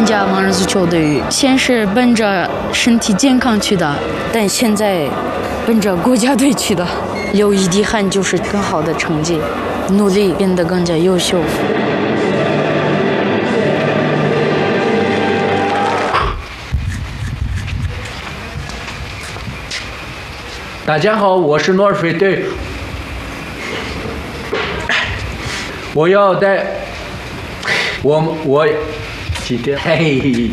参加盲人足球队，先是奔着身体健康去的，但现在奔着国家队去的。有一滴汗就是更好的成绩，努力变得更加优秀。 大家好，我是诺水队，我要带我几天嘿。